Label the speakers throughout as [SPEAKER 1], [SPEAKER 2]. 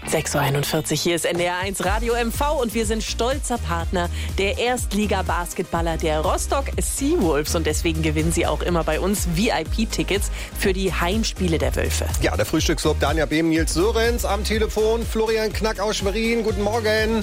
[SPEAKER 1] 6.41 Uhr, hier ist NDR1 Radio MV und wir sind stolzer Partner der Erstliga-Basketballer der Rostock Seawolves und deswegen gewinnen sie auch immer bei uns VIP-Tickets für die Heimspiele der Wölfe.
[SPEAKER 2] Ja, der Frühstücksclub Danja Behm, Nils Sörenz am Telefon, Florian Knack aus Schwerin, guten Morgen.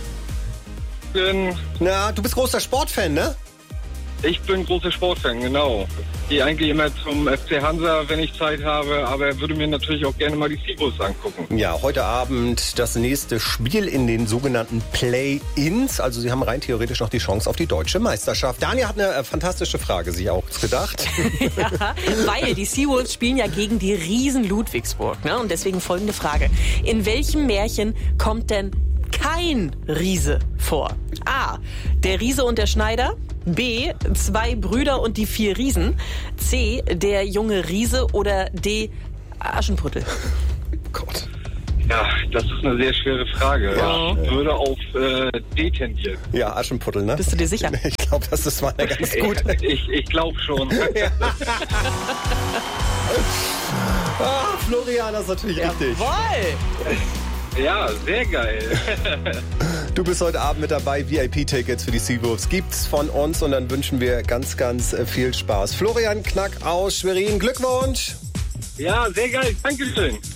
[SPEAKER 2] Na, du bist großer Sportfan, ne?
[SPEAKER 3] Ich bin großer Sportfan, genau. Ich gehe eigentlich immer zum FC Hansa, wenn ich Zeit habe, aber würde mir natürlich auch gerne mal die Seawolves angucken.
[SPEAKER 2] Ja, heute Abend das nächste Spiel in den sogenannten Play-Ins. Also sie haben rein theoretisch noch die Chance auf die deutsche Meisterschaft. Daniel hat eine fantastische Frage sich auch gedacht.
[SPEAKER 1] Ja, weil die Seawolves spielen ja gegen die Riesen Ludwigsburg, ne? Und deswegen folgende Frage. In welchem Märchen kommt denn kein Riese vor? A. Der Riese und der Schneider. B. 2 Brüder und die 4 Riesen. C. Der junge Riese. Oder D. Aschenputtel.
[SPEAKER 2] Gott.
[SPEAKER 3] Ja, das ist eine sehr schwere Frage.
[SPEAKER 1] Ja.
[SPEAKER 3] Ich würde auf D tendieren.
[SPEAKER 2] Ja, Aschenputtel, ne?
[SPEAKER 1] Bist du dir sicher?
[SPEAKER 2] Ich glaube, das ist mal ganz gut.
[SPEAKER 3] Ich glaube schon.
[SPEAKER 2] Florian, das ist natürlich richtig.
[SPEAKER 1] Jawohl!
[SPEAKER 3] Ja, sehr geil.
[SPEAKER 2] Du bist heute Abend mit dabei. VIP-Tickets für die Seawolves gibt's von uns und dann wünschen wir ganz, ganz viel Spaß. Florian Knack aus Schwerin, Glückwunsch!
[SPEAKER 3] Ja, sehr geil. Dankeschön.